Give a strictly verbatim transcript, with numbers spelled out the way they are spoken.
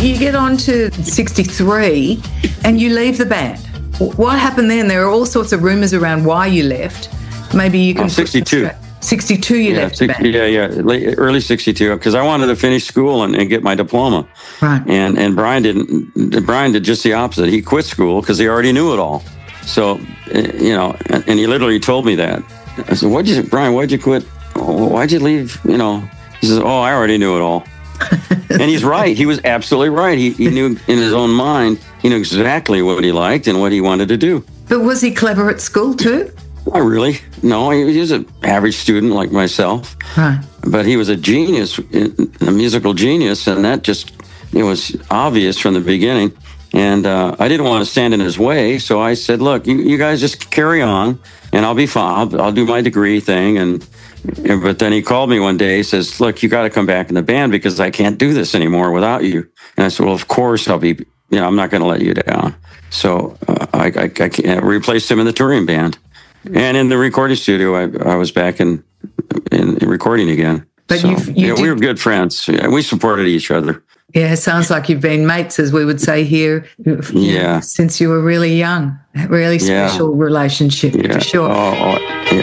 you get on to sixty-three and you leave the band. What happened then? There are all sorts of rumours around why you left. Maybe you can... Oh, sixty-two. sixty-two you yeah, left the band. Yeah, yeah, late, early sixty-two, because I wanted to finish school and, and get my diploma. Right. And and Brian didn't. Brian did just the opposite. He quit school because he already knew it all. So, you know, and, and he literally told me that. I said, "Why'd you, Brian? Why'd you quit? Why'd you leave?" You know, he says, "Oh, I already knew it all." And he's right. He was absolutely right. He, he knew in his own mind, he knew exactly what he liked and what he wanted to do. But was he clever at school too? Not really. No, he was an average student like myself. Right. But he was a genius, a musical genius, and that just, it was obvious from the beginning. And uh, I didn't want to stand in his way, so I said, look, you, you guys just carry on, and I'll be fine. I'll, I'll do my degree thing. And But then he called me one day. He says, look, you got to come back in the band because I can't do this anymore without you. And I said, well, of course I'll be, you know, I'm not going to let you down. So uh, I, I, I can't, replaced him in the touring band. And in the recording studio, I, I was back in, in, in recording again. But so, you've, you yeah, did... we were good friends. We supported each other. Yeah, it sounds like you've been mates, as we would say here, yeah. since you were really young. A really special yeah. relationship, yeah. for sure. Oh, oh, yeah.